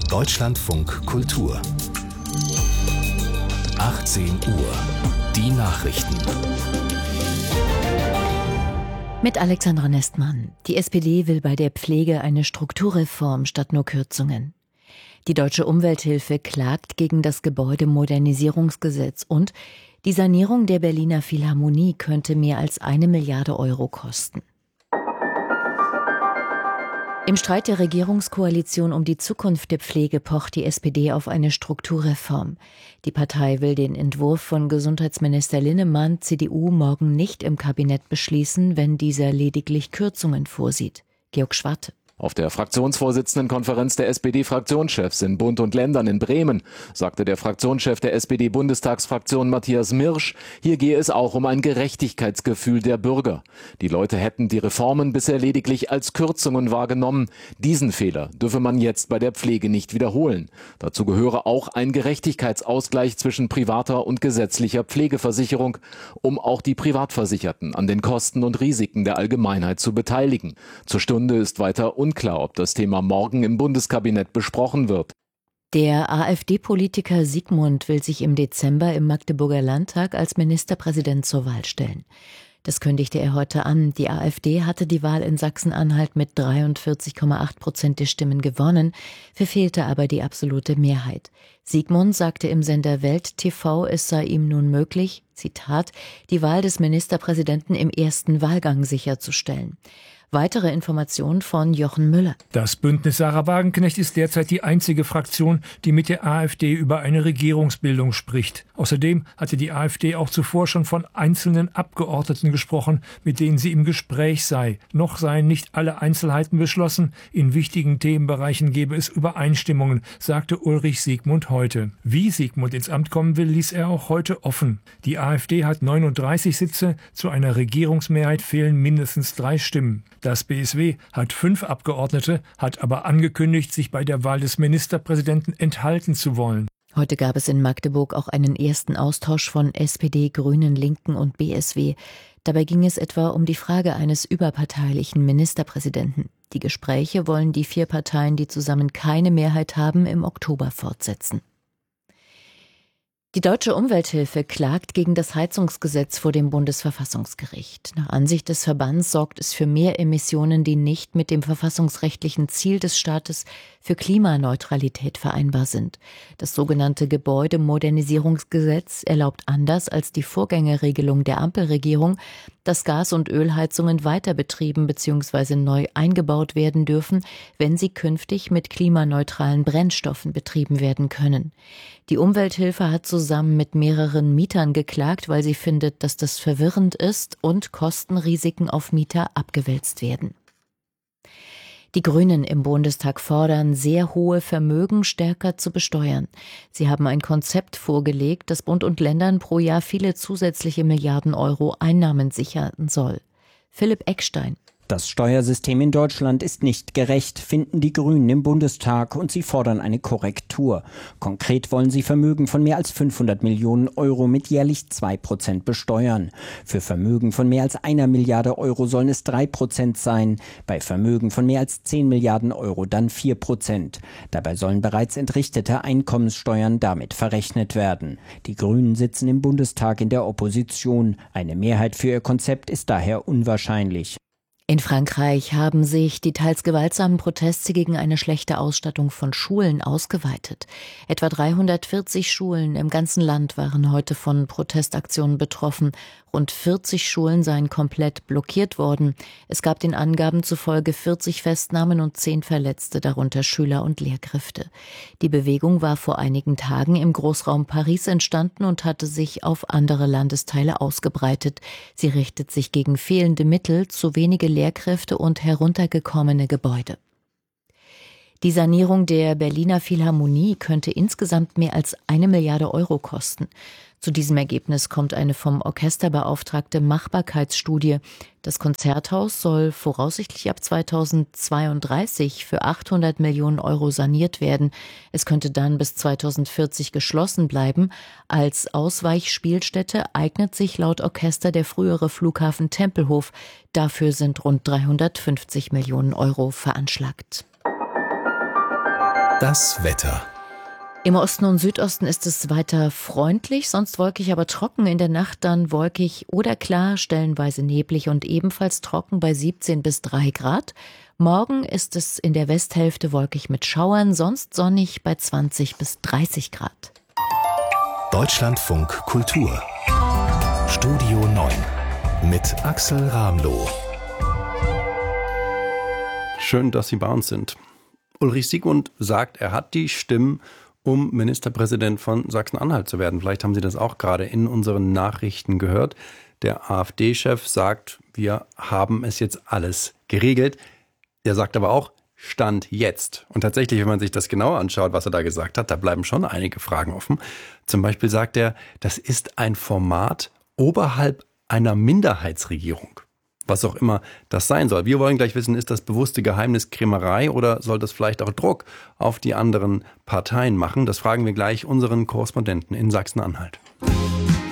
Deutschlandfunk Kultur 18 Uhr. Die Nachrichten. Mit Alexandra Nestmann. Die SPD will bei der Pflege eine Strukturreform statt nur Kürzungen. Die Deutsche Umwelthilfe klagt gegen das Gebäudemodernisierungsgesetz und die Sanierung der Berliner Philharmonie könnte mehr als 1 Milliarde Euro kosten. Im Streit der Regierungskoalition um die Zukunft der Pflege pocht die SPD auf eine Strukturreform. Die Partei will den Entwurf von Gesundheitsminister Linnemann, CDU, morgen nicht im Kabinett beschließen, wenn dieser lediglich Kürzungen vorsieht. Georg Schwarte. Auf der Fraktionsvorsitzendenkonferenz der SPD-Fraktionschefs in Bund und Ländern in Bremen sagte der Fraktionschef der SPD-Bundestagsfraktion Matthias Mirsch, hier gehe es auch um ein Gerechtigkeitsgefühl der Bürger. Die Leute hätten die Reformen bisher lediglich als Kürzungen wahrgenommen. Diesen Fehler dürfe man jetzt bei der Pflege nicht wiederholen. Dazu gehöre auch ein Gerechtigkeitsausgleich zwischen privater und gesetzlicher Pflegeversicherung, um auch die Privatversicherten an den Kosten und Risiken der Allgemeinheit zu beteiligen. Zur Stunde ist weiter unklar, ob das Thema morgen im Bundeskabinett besprochen wird. Der AfD-Politiker Siegmund will sich im Dezember im Magdeburger Landtag als Ministerpräsident zur Wahl stellen. Das kündigte er heute an. Die AfD hatte die Wahl in Sachsen-Anhalt mit 43,8% der Stimmen gewonnen, verfehlte aber die absolute Mehrheit. Siegmund sagte im Sender Welt TV, es sei ihm nun möglich, Zitat, die Wahl des Ministerpräsidenten im ersten Wahlgang sicherzustellen. Weitere Informationen von Jochen Müller. Das Bündnis Sarah Wagenknecht ist derzeit die einzige Fraktion, die mit der AfD über eine Regierungsbildung spricht. Außerdem hatte die AfD auch zuvor schon von einzelnen Abgeordneten gesprochen, mit denen sie im Gespräch sei. Noch seien nicht alle Einzelheiten beschlossen. In wichtigen Themenbereichen gebe es Übereinstimmungen, sagte Ulrich Siegmund heute. Wie Siegmund ins Amt kommen will, ließ er auch heute offen. Die AfD hat 39 Sitze, zu einer Regierungsmehrheit fehlen mindestens 3 Stimmen. Das BSW hat 5 Abgeordnete, hat aber angekündigt, sich bei der Wahl des Ministerpräsidenten enthalten zu wollen. Heute gab es in Magdeburg auch einen ersten Austausch von SPD, Grünen, Linken und BSW. Dabei ging es etwa um die Frage eines überparteilichen Ministerpräsidenten. Die Gespräche wollen die 4 Parteien, die zusammen keine Mehrheit haben, im Oktober fortsetzen. Die Deutsche Umwelthilfe klagt gegen das Heizungsgesetz vor dem Bundesverfassungsgericht. Nach Ansicht des Verbands sorgt es für mehr Emissionen, die nicht mit dem verfassungsrechtlichen Ziel des Staates für Klimaneutralität vereinbar sind. Das sogenannte Gebäudemodernisierungsgesetz erlaubt anders als die Vorgängerregelung der Ampelregierung, dass Gas- und Ölheizungen weiter betrieben bzw. neu eingebaut werden dürfen, wenn sie künftig mit klimaneutralen Brennstoffen betrieben werden können. Die Umwelthilfe hat zusammen mit mehreren Mietern geklagt, weil sie findet, dass das verwirrend ist und Kostenrisiken auf Mieter abgewälzt werden. Die Grünen im Bundestag fordern, sehr hohe Vermögen stärker zu besteuern. Sie haben ein Konzept vorgelegt, das Bund und Ländern pro Jahr viele zusätzliche Milliarden Euro Einnahmen sichern soll. Philipp Eckstein. Das Steuersystem in Deutschland ist nicht gerecht, finden die Grünen im Bundestag, und sie fordern eine Korrektur. Konkret wollen sie Vermögen von mehr als 500 Millionen Euro mit jährlich 2% besteuern. Für Vermögen von mehr als 1 Milliarde Euro sollen es 3% sein, bei Vermögen von mehr als 10 Milliarden Euro dann 4%. Dabei sollen bereits entrichtete Einkommenssteuern damit verrechnet werden. Die Grünen sitzen im Bundestag in der Opposition. Eine Mehrheit für ihr Konzept ist daher unwahrscheinlich. In Frankreich haben sich die teils gewaltsamen Proteste gegen eine schlechte Ausstattung von Schulen ausgeweitet. Etwa 340 Schulen im ganzen Land waren heute von Protestaktionen betroffen. Rund 40 Schulen seien komplett blockiert worden. Es gab den Angaben zufolge 40 Festnahmen und 10 Verletzte, darunter Schüler und Lehrkräfte. Die Bewegung war vor einigen Tagen im Großraum Paris entstanden und hatte sich auf andere Landesteile ausgebreitet. Sie richtet sich gegen fehlende Mittel, zu wenige Lehrkräfte und heruntergekommene Gebäude. Die Sanierung der Berliner Philharmonie könnte insgesamt mehr als 1 Milliarde Euro kosten. Zu diesem Ergebnis kommt eine vom Orchester beauftragte Machbarkeitsstudie. Das Konzerthaus soll voraussichtlich ab 2032 für 800 Millionen Euro saniert werden. Es könnte dann bis 2040 geschlossen bleiben. Als Ausweichspielstätte eignet sich laut Orchester der frühere Flughafen Tempelhof. Dafür sind rund 350 Millionen Euro veranschlagt. Das Wetter. Im Osten und Südosten ist es weiter freundlich, sonst wolkig, aber trocken. In der Nacht dann wolkig oder klar, stellenweise neblig und ebenfalls trocken bei 17 bis 3 Grad. Morgen ist es in der Westhälfte wolkig mit Schauern, sonst sonnig bei 20 bis 30 Grad. Deutschlandfunk Kultur. Studio 9 mit Axel Ramloh. Schön, dass Sie bei uns sind. Ulrich Siegmund sagt, er hat die Stimmen, um Ministerpräsident von Sachsen-Anhalt zu werden. Vielleicht haben Sie das auch gerade in unseren Nachrichten gehört. Der AfD-Chef sagt, wir haben es jetzt alles geregelt. Er sagt aber auch, Stand jetzt. Und tatsächlich, wenn man sich das genauer anschaut, was er da gesagt hat, da bleiben schon einige Fragen offen. Zum Beispiel sagt er, das ist ein Format oberhalb einer Minderheitsregierung. Was auch immer das sein soll. Wir wollen gleich wissen, ist das bewusste Geheimniskrämerei oder soll das vielleicht auch Druck auf die anderen Parteien machen? Das fragen wir gleich unseren Korrespondenten in Sachsen-Anhalt.